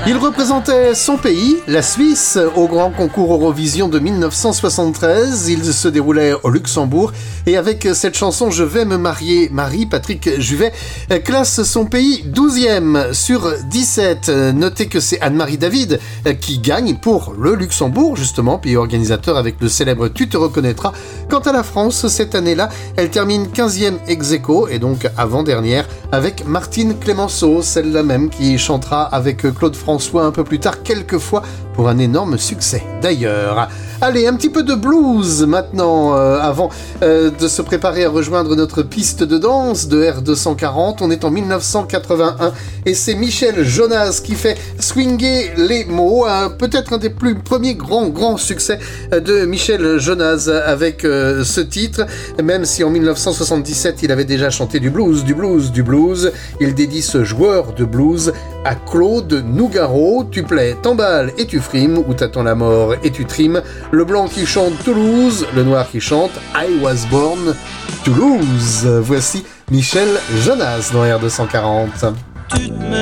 Il représentait son pays, la Suisse, au grand concours Eurovision de 1973. Il se déroulait au Luxembourg. Et avec cette chanson « Je vais me marier Marie », Patrick Juvet classe son pays 12e sur 17. Notez que c'est Anne-Marie David qui gagne pour le Luxembourg, justement, pays organisateur avec le célèbre « Tu te reconnaîtras ». Quant à la France, cette année-là, elle termine 15e ex aequo et donc avant-dernière avec Martine Clémenceau, celle-là même qui chantera avec Claude François un peu plus tard, quelques fois, pour un énorme succès d'ailleurs. Allez, un petit peu de blues maintenant, avant de se préparer à rejoindre notre piste de danse de R240. On est en 1981 et c'est Michel Jonas qui fait swinger les mots. Peut-être un des premiers grands succès de Michel Jonas avec ce titre, même si en 1977 il avait déjà chanté du blues. Il dédie ce joueur de blues à Claude Nougaro. Tu plais, t'emballes et tu frimes, ou t'attends la mort et tu trimes. Le blanc qui chante Toulouse, le noir qui chante I was born Toulouse. Voici Michel Jonas dans R240.